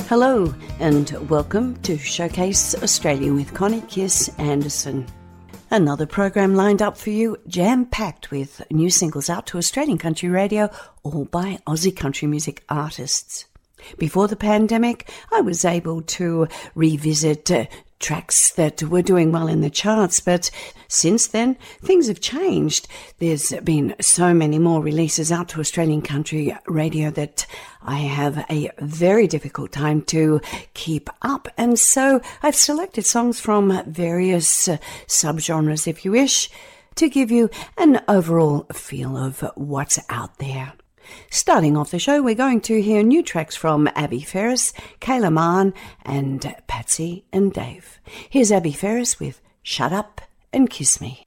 Hello and welcome to Showcase Australia with Connie Kiss Anderson. Another program lined up for you, jam-packed with new singles out to Australian country radio, all by Aussie country music artists. Before the pandemic, I was able to revisit tracks that were doing well in the charts, but since then, things have changed. There's been so many more releases out to Australian country radio that I have a very difficult time to keep up, and so I've selected songs from various subgenres, if you wish, to give you an overall feel of what's out there. Starting off the show, we're going to hear new tracks from Abby Ferris, Kayla Mann, and Patsy and Dave. Here's Abby Ferris with Shut Up and Kiss Me.